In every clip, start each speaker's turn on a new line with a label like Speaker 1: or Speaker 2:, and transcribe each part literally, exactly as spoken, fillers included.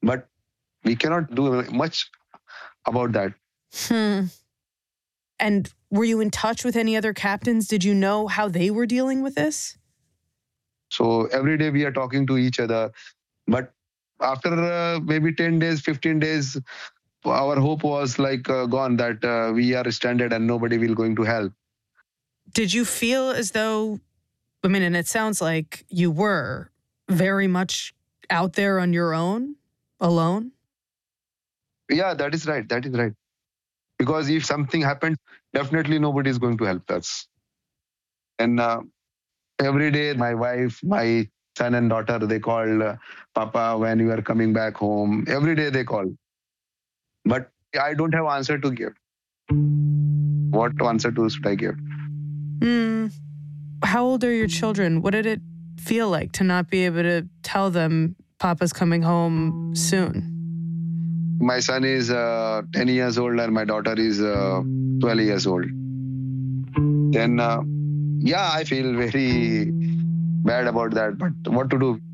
Speaker 1: but we cannot do much about that.
Speaker 2: Hmm. And were you in touch with any other captains? Did you know how they were dealing with this?
Speaker 1: So every day we are talking to each other. But after uh, maybe ten days, fifteen days, our hope was like uh, gone that uh, we are stranded and nobody will going to help.
Speaker 2: Did you feel as though, I mean, and it sounds like you were very much out there on your own, alone?
Speaker 1: Yeah, that is right. That is right. Because if something happened, definitely nobody is going to help us. And uh, every day, my wife, my son and daughter, they call, uh, Papa, when you are coming back home. Every day they call. But I don't have answer to give. What answer to should I give?
Speaker 2: Hmm. How old are your children? What did it feel like to not be able to tell them Papa's coming home soon?
Speaker 1: My son is uh, ten years old and my daughter is uh, twelve years old. Then, uh, yeah, I feel very bad about that, but what to do?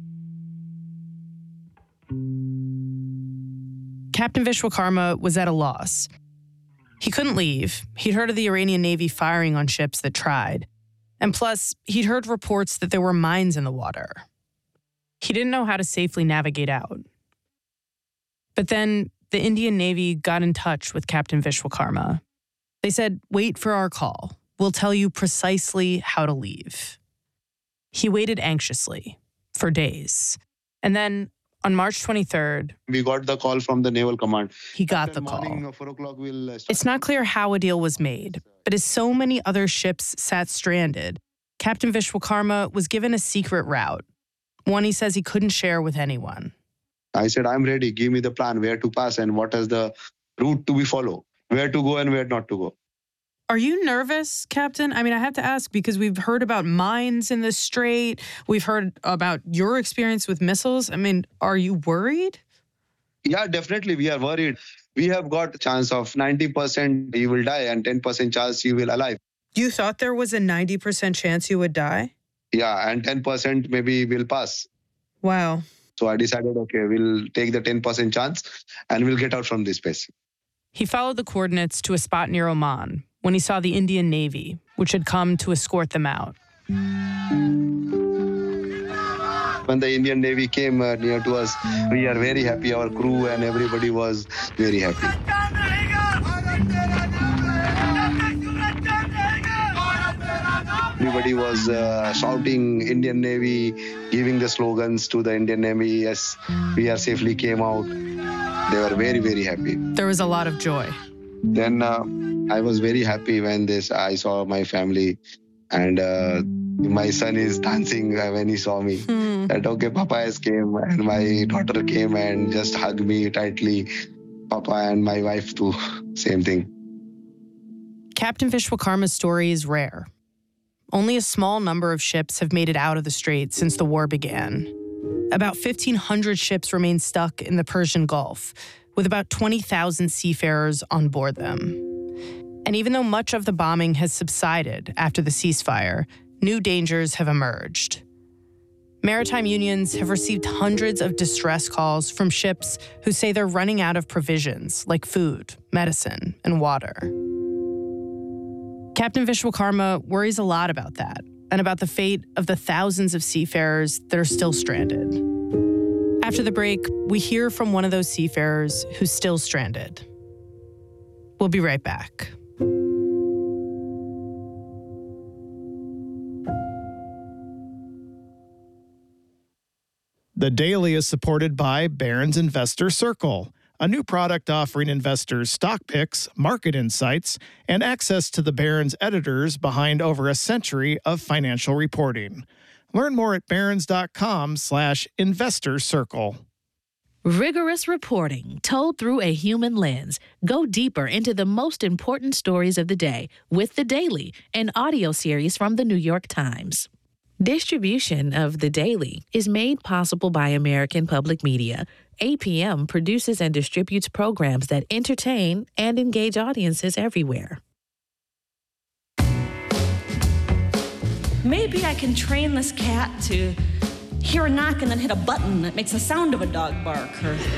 Speaker 2: Captain Vishwakarma was at a loss. He couldn't leave. He'd heard of the Iranian Navy firing on ships that tried. And plus, he'd heard reports that there were mines in the water. He didn't know how to safely navigate out. But then the Indian Navy got in touch with Captain Vishwakarma. They said, wait for our call. We'll tell you precisely how to leave. He waited anxiously for days. And then on March twenty-third,
Speaker 1: we got the call from the Naval Command.
Speaker 2: He got
Speaker 1: After
Speaker 2: the call.
Speaker 1: Morning, four o'clock we'll
Speaker 2: it's not clear how a deal was made, but as so many other ships sat stranded, Captain Vishwakarma was given a secret route, one he says he couldn't share with anyone.
Speaker 1: I said, I'm ready. Give me the plan, where to pass and what is the route to be followed, where to go and where not to go.
Speaker 2: Are you nervous, Captain? I mean, I have to ask because we've heard about mines in the strait. We've heard about your experience with missiles. I mean, are you worried?
Speaker 1: Yeah, definitely. We are worried. We have got a chance of ninety percent you will die and ten percent chance you will alive.
Speaker 2: You thought there was a ninety percent chance you would die?
Speaker 1: Yeah, and ten percent maybe will pass.
Speaker 2: Wow.
Speaker 1: So I decided, okay, we'll take the ten percent chance and we'll get out from this place.
Speaker 2: He followed the coordinates to a spot near Oman when he saw the Indian Navy, which had come to escort them out.
Speaker 1: When the Indian Navy came uh, near to us, we are very happy. Our crew and everybody was very happy. Everybody was uh, shouting Indian Navy, giving the slogans to the Indian Navy. Yes, we are safely came out. They were very, very happy.
Speaker 2: There was a lot of joy.
Speaker 1: Then uh, I was very happy when this I saw my family and uh, my son is dancing when he saw me.
Speaker 2: Hmm.
Speaker 1: That, okay, Papa has came and my daughter came and just hugged me tightly. Papa and my wife too, same thing.
Speaker 2: Captain Vishwakarma's story is rare. Only a small number of ships have made it out of the strait since the war began. About fifteen hundred ships remain stuck in the Persian Gulf, with about twenty thousand seafarers on board them. And even though much of the bombing has subsided after the ceasefire, new dangers have emerged. Maritime unions have received hundreds of distress calls from ships who say they're running out of provisions like food, medicine, and water. Captain Vishwakarma worries a lot about that and about the fate of the thousands of seafarers that are still stranded. After the break, we hear from one of those seafarers who's still stranded. We'll be right back.
Speaker 3: The Daily is supported by Barron's Investor Circle, a new product offering investors stock picks, market insights, and access to the Barron's editors behind over a century of financial reporting. Learn more at barrons.com slash investor circle.
Speaker 4: Rigorous reporting told through a human lens. Go deeper into the most important stories of the day with The Daily, an audio series from the New York Times. Distribution of The Daily is made possible by American Public Media. A P M produces and distributes programs that entertain and engage audiences everywhere.
Speaker 5: Maybe I can train this cat to hear a knock and then hit a button that makes the sound of a dog bark, or